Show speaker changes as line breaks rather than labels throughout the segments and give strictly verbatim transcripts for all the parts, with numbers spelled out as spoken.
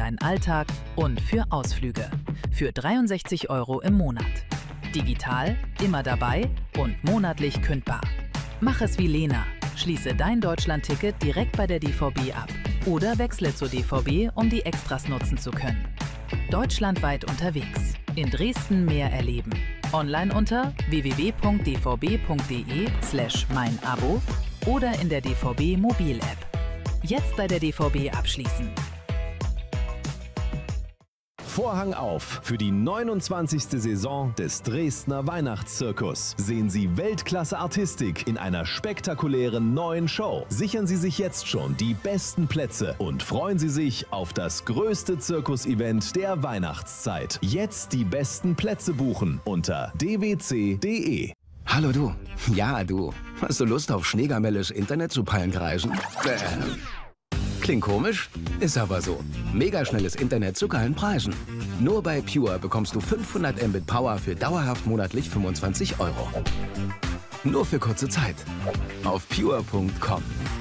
deinen Alltag und für Ausflüge. Für dreiundsechzig Euro im Monat. Digital, immer dabei und monatlich kündbar. Mach es wie Lena. Schließe dein Deutschland-Ticket direkt bei der D V B ab. Oder wechsle zur D V B, um die Extras nutzen zu können. Deutschlandweit unterwegs. In Dresden mehr erleben. Online unter w w w punkt d v b punkt d e slash mein Abo oder in der D V B Mobil-App. Jetzt bei der D V B abschließen.
Vorhang auf für die neunundzwanzigste Saison des Dresdner Weihnachtszirkus. Sehen Sie Weltklasse-Artistik in einer spektakulären neuen Show. Sichern Sie sich jetzt schon die besten Plätze und freuen Sie sich auf das größte Zirkus-Event der Weihnachtszeit. Jetzt die besten Plätze buchen unter d w c punkt d e.
Hallo du. Ja, du. Hast du Lust auf Schneegamelles Internet zu Pallenkreisen? Bäh. Klingt komisch, ist aber so. Megaschnelles Internet zu geilen Preisen. Nur bei Pure bekommst du fünfhundert Mbit Power für dauerhaft monatlich fünfundzwanzig Euro. Nur für kurze Zeit. Auf pure punkt com.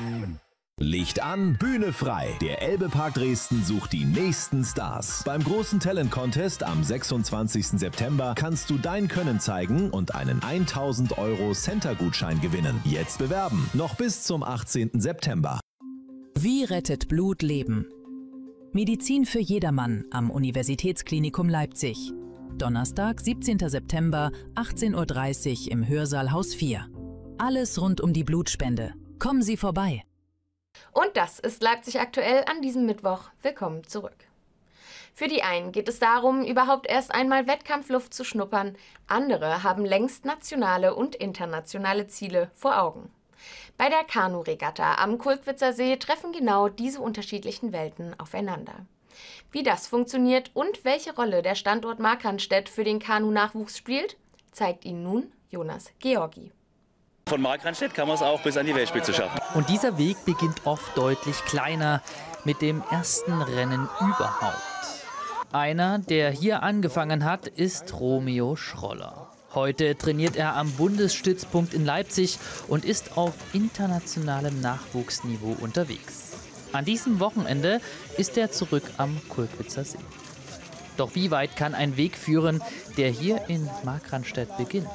Licht an, Bühne frei. Der Elbe-Park Dresden sucht die nächsten Stars. Beim großen Talent-Contest am sechsundzwanzigsten September kannst du dein Können zeigen und einen tausend Euro Center-Gutschein gewinnen. Jetzt bewerben, noch bis zum achtzehnten September.
Wie rettet Blut Leben? Medizin für jedermann am Universitätsklinikum Leipzig. Donnerstag, siebzehnten September, achtzehn Uhr dreißig im Hörsaal Haus vier. Alles rund um die Blutspende. Kommen Sie vorbei.
Und das ist Leipzig aktuell an diesem Mittwoch. Willkommen zurück. Für die einen geht es darum, überhaupt erst einmal Wettkampfluft zu schnuppern. Andere haben längst nationale und internationale Ziele vor Augen. Bei der Kanu-Regatta am Kulkwitzer See treffen genau diese unterschiedlichen Welten aufeinander. Wie das funktioniert und welche Rolle der Standort Markranstädt für den Kanu-Nachwuchs spielt, zeigt Ihnen nun Jonas Georgi.
Von Markranstädt kann man es auch bis an die Weltspitze schaffen.
Und dieser Weg beginnt oft deutlich kleiner mit dem ersten Rennen überhaupt. Einer, der hier angefangen hat, ist Romeo Schroller. Heute trainiert er am Bundesstützpunkt in Leipzig und ist auf internationalem Nachwuchsniveau unterwegs. An diesem Wochenende ist er zurück am Kulkwitzer See. Doch wie weit kann ein Weg führen, der hier in Markranstädt beginnt?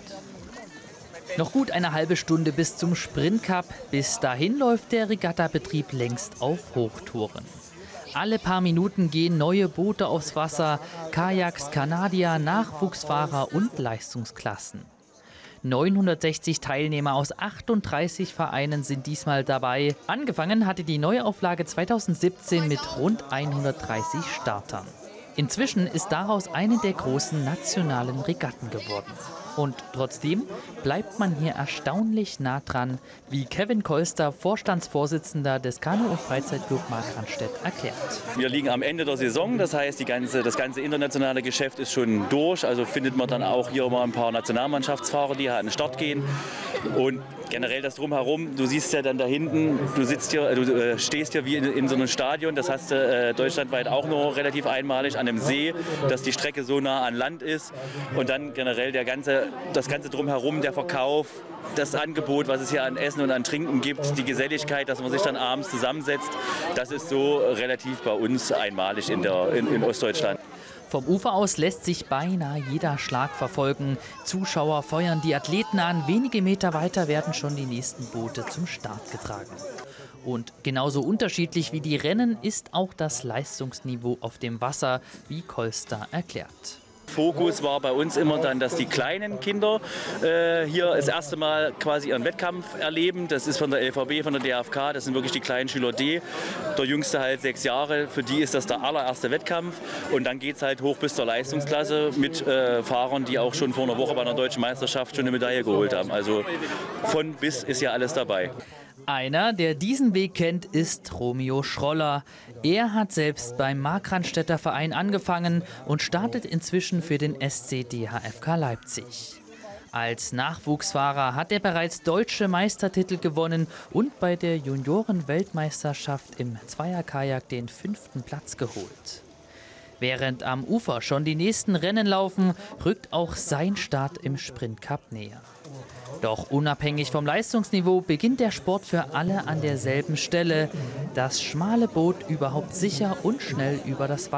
Noch gut eine halbe Stunde bis zum Sprintcup. Bis dahin läuft der Regattabetrieb längst auf Hochtouren. Alle paar Minuten gehen neue Boote aufs Wasser, Kajaks, Kanadier, Nachwuchsfahrer und Leistungsklassen. neunhundertsechzig Teilnehmer aus achtunddreißig Vereinen sind diesmal dabei. Angefangen hatte die Neuauflage zweitausendsiebzehn mit rund hundertdreißig Startern. Inzwischen ist daraus eine der großen nationalen Regatten geworden. Und trotzdem bleibt man hier erstaunlich nah dran, wie Kevin Kolster, Vorstandsvorsitzender des Kanu- und Freizeitclub Markranstädt, erklärt.
Wir liegen am Ende der Saison, das heißt, die ganze, das ganze internationale Geschäft ist schon durch. Also findet man dann auch hier mal ein paar Nationalmannschaftsfahrer, die halt an den Start gehen. Und generell das Drumherum, du siehst ja dann da hinten, du sitzt hier, du äh, stehst hier wie in, in so einem Stadion, das hast du äh, deutschlandweit auch nur relativ einmalig an einem See, dass die Strecke so nah an Land ist und dann generell der ganze, das ganze Drumherum, der Verkauf, das Angebot, was es hier an Essen und an Trinken gibt, die Geselligkeit, dass man sich dann abends zusammensetzt, das ist so relativ bei uns einmalig in, der, in, in Ostdeutschland.
Vom Ufer aus lässt sich beinahe jeder Schlag verfolgen. Zuschauer feuern die Athleten an. Wenige Meter weiter werden schon die nächsten Boote zum Start getragen. Und genauso unterschiedlich wie die Rennen ist auch das Leistungsniveau auf dem Wasser, wie Kolster erklärt.
Fokus war bei uns immer dann, dass die kleinen Kinder äh, hier das erste Mal quasi ihren Wettkampf erleben. Das ist von der L V B, von der D F K, das sind wirklich die kleinen Schüler D. Der jüngste halt sechs Jahre, für die ist das der allererste Wettkampf. Und dann geht es halt hoch bis zur Leistungsklasse mit äh, Fahrern, die auch schon vor einer Woche bei einer deutschen Meisterschaft schon eine Medaille geholt haben. Also von bis ist ja alles dabei.
Einer, der diesen Weg kennt, ist Romeo Schroller. Er hat selbst beim Markranstädter Verein angefangen und startet inzwischen für den S C D H F K Leipzig. Als Nachwuchsfahrer hat er bereits deutsche Meistertitel gewonnen und bei der Junioren-Weltmeisterschaft im Zweierkajak den fünften Platz geholt. Während am Ufer schon die nächsten Rennen laufen, rückt auch sein Start im Sprintcup näher. Doch unabhängig vom Leistungsniveau beginnt der Sport für alle an derselben Stelle. Das schmale Boot überhaupt sicher und schnell über das Wasser